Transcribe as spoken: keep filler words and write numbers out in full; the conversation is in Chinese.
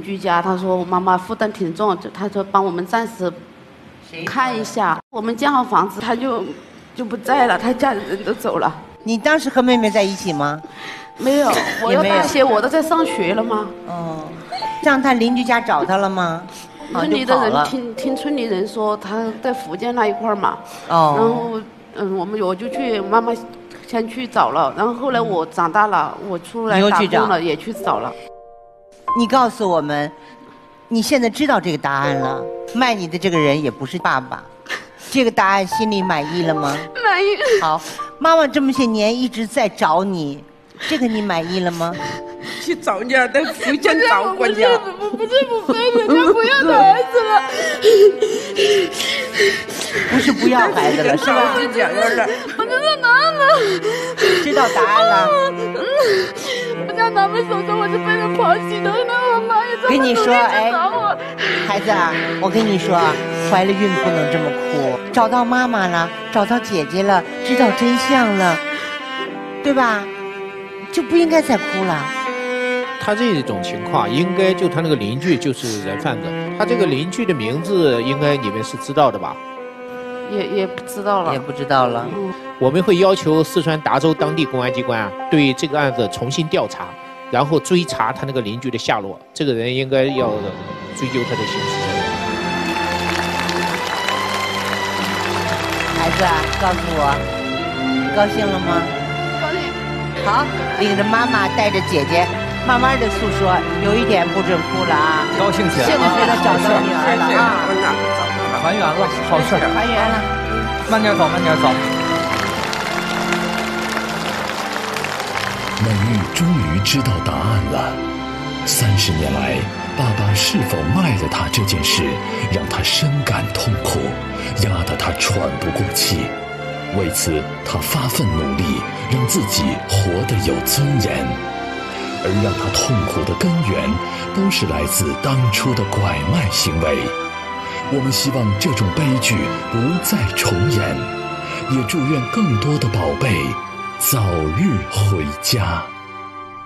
邻居家，他说我妈妈负担挺重，就他说帮我们暂时看一下。我们建好房子，他就就不在了，他家人都走了。 你当时和妹妹在一起吗？ 没有，我要大学，我都在上学了吗？ 哦，上他邻居家找他了吗？ 村里的人听听村里人说他在福建那一块嘛。 哦。 然后嗯，我们我就去妈妈先去找了，然后后来我长大了，我出来打工了，也去找了。 你告诉我们，你现在知道这个答案了，卖你的这个人也不是爸爸，这个答案心里满意了吗？ 满意。 好，妈妈这么些年一直在找你，这个你满意了吗？ 去找人家，在福建找过家。 我不是不背人家不要的孩子了。 不是不要孩子了，是吧？ 是讲了。 我知道答案了。 知道答案了。 我在他们手中我是被人抛弃的，那我妈也这么跟你说，哎， 我孩子啊，我跟你说，怀了孕不能这么哭。找到妈妈了，找到姐姐了，知道真相了，对吧？就不应该再哭了。 他这种情况，应该就他那个邻居就是人贩子。他这个邻居的名字，应该你们是知道的吧？ 也也不知道了， 也不知道了。 嗯， 我们会要求四川达州当地公安机关啊，对这个案子重新调查，然后追查他那个邻居的下落。这个人应该要追究他的刑事责任。 孩子啊，告诉我，高兴了吗？ 高兴。 好，领着妈妈，带着姐姐。慢慢的诉说，有一点不准哭了啊！ 高兴起来， 幸福的找到女儿了啊！ 团圆了，好事， 团圆了。 慢点走，慢点走。 美玉终于知道答案了。三十年来，爸爸是否卖了她这件事，让她深感痛苦，压得她喘不过气。为此，她发奋努力，让自己活得有尊严。而让他痛苦的根源，都是来自当初的拐卖行为。我们希望这种悲剧不再重演，也祝愿更多的宝贝早日回家。